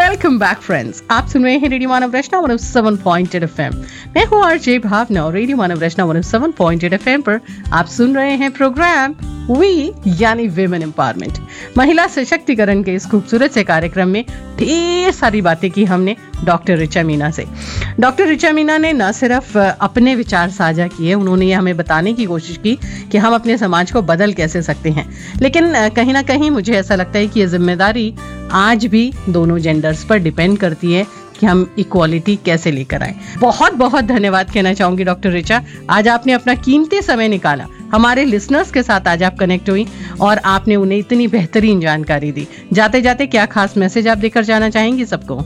Welcome back friends, आप सुन रहे हैं रेडियो मानव रचना 107.8 FM। मैं हूँ आरजे भावना और रेडियो मानव रचना 107.8 FM पर आप सुन रहे हैं प्रोग्राम वी यानी विमेन एम्पावरमेंट। महिला सशक्तिकरण के इस खूबसूरत से कार्यक्रम में ढेर सारी बातें की हमने डॉक्टर ऋचा मीना से। डॉक्टर ऋचा मीना ने न सिर्फ अपने विचार साझा किए, उन्होंने ये हमें बताने की कोशिश की कि हम अपने समाज को बदल कैसे सकते हैं, लेकिन कहीं ना कहीं मुझे ऐसा लगता है कि ये जिम्मेदारी आज भी दोनों जेंडर्स पर डिपेंड करती है कि हम इक्वालिटी कैसे लेकर आए। बहुत बहुत धन्यवाद कहना चाहूंगी डॉक्टर ऋचा, आज आपने अपना कीमती समय निकाला, हमारे लिसनर्स के साथ आज आप कनेक्ट हुई और आपने उन्हें इतनी बेहतरीन जानकारी दी। जाते जाते क्या खास मैसेज आप देकर जाना चाहेंगी सबको?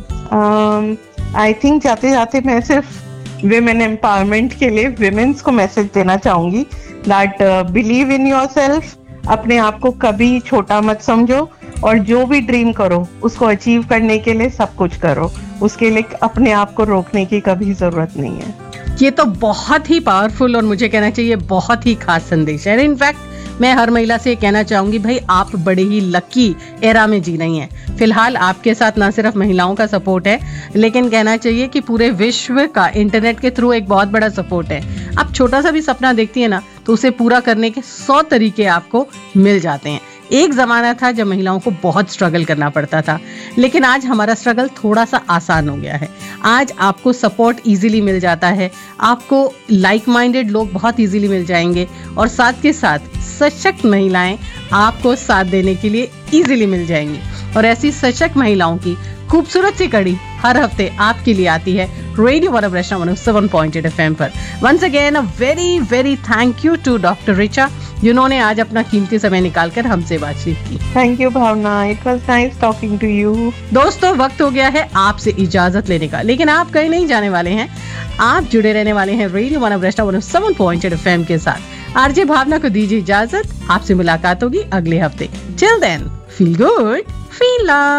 आई थिंक जाते जाते मैं सिर्फ विमेन एम्पावरमेंट के लिए विमेन्स को मैसेज देना चाहूंगी दैट बिलीव इन योरसेल्फ, अपने आप को कभी छोटा मत समझो और जो भी ड्रीम करो उसको अचीव करने के लिए सब कुछ करो, उसके लिए अपने आप को रोकने की कभी जरूरत नहीं है। ये तो बहुत ही पावरफुल और मुझे कहना चाहिए बहुत ही खास संदेश है। इनफैक्ट मैं हर महिला से कहना चाहूंगी, भाई आप बड़े ही लकी एरा में जी रही हैं। फिलहाल आपके साथ ना सिर्फ महिलाओं का सपोर्ट है, लेकिन कहना चाहिए कि पूरे विश्व का इंटरनेट के थ्रू एक बहुत बड़ा सपोर्ट है। आप छोटा सा भी सपना देखती है ना, तो उसे पूरा करने के 100 तरीके आपको मिल जाते हैं। एक जमाना था जब महिलाओं को बहुत स्ट्रगल करना पड़ता था, लेकिन आज हमारा स्ट्रगल थोड़ा सा आसान हो गया है। आज आपको सपोर्ट इजीली मिल जाता है, आपको लाइक माइंडेड लोग बहुत इजीली मिल जाएंगे और साथ के साथ सशक्त महिलाएं आपको साथ देने के लिए इजीली मिल जाएंगी। और ऐसी सशक्त महिलाओं की खूबसूरत सी कड़ी हर हफ्ते आपके लिए आती है रेडियो मानव रचना 107.8 FM पर। Once again a very very thank you to doctor Richa, जिन्होंने आज अपना कीमती समय निकालकर हमसे बातचीत की। Thank you Bhavna, it was nice talking to you. दोस्तों, वक्त हो गया है आपसे इजाजत लेने का, लेकिन आप कहीं नहीं जाने वाले हैं, आप जुड़े रहने वाले हैं रेडियो मानव रचना 107.8 FM के साथ। आरजे भावना को दीजिए इजाजत, आपसे मुलाकात होगी अगले हफ्ते। Till then, feel good, feel love.